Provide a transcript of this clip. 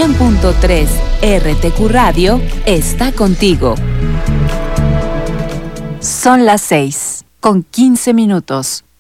100.3 RTQ Radio está contigo. Son las 6:15.